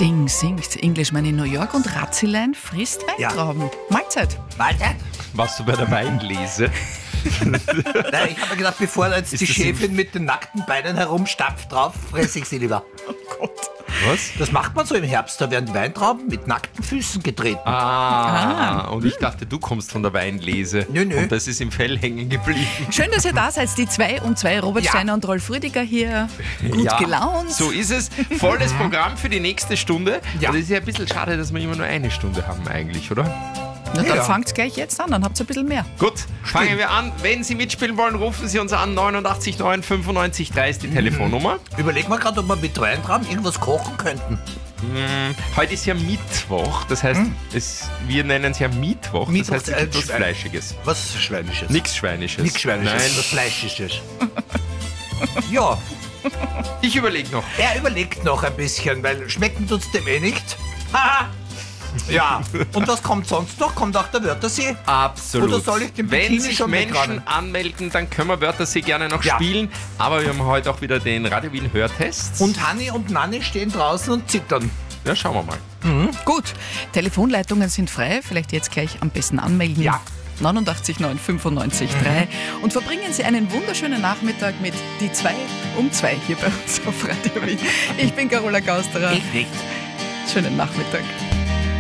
Sting singt Englishman in New York und Ratzilein frisst Weintrauben. Mahlzeit. Mahlzeit? Warst du bei der Weinlese? Nein, ich habe mir gedacht, bevor da jetzt die Chefin mit den nackten Beinen herumstampft drauf, fresse ich sie lieber. Oh Gott. Was? Das macht man so im Herbst, da werden die Weintrauben mit nackten Füßen getreten. Und ich dachte, du kommst von der Weinlese. Nö. Und das ist im Fell hängen geblieben. Schön, dass ihr da seid, die 2 und 2, Robert Steiner und Rolf Rüdiger hier, gut gelaunt. So ist es. Volles Programm für die nächste Stunde. Ja. Und es ist ja ein bisschen schade, dass wir immer nur eine Stunde haben eigentlich, oder? Na, dann fangt gleich jetzt an, dann habt ihr ein bisschen mehr. Gut, fangen wir an. Wenn Sie mitspielen wollen, rufen Sie uns an. 89 9 95 3 ist die Telefonnummer. Überlegen wir gerade, ob wir mit Weintrauben irgendwas kochen könnten. Heute ist ja Mittwoch, das heißt, wir nennen es ja Mittwoch, das heißt etwas Fleischiges. Was Schweinisches? Nichts Schweinisches. Nichts Schweinisches, Nein. was Fleischisches. Ja, Ich überlege noch. er überlegt noch ein bisschen, weil schmecken tut's dem eh nicht. Haha. Ja, und was kommt sonst noch? Kommt auch der Wörthersee? Absolut. Oder soll ich den Wenn Bikini sich schon Menschen wegrahmen? anmelden, dann können wir Wörthersee gerne noch Ja. spielen. Aber wir haben heute auch wieder den Radio Wien Hörtest. Und Hanni und Nanni stehen draußen und zittern. ja, schauen wir mal. Gut, Telefonleitungen sind frei, vielleicht jetzt gleich am besten anmelden. Ja. 89 9 95 3 und verbringen Sie einen wunderschönen Nachmittag mit die 2 um 2 hier bei uns auf Radio Wien. Ich bin Carola Gausterer. Ich nicht. Schönen Nachmittag.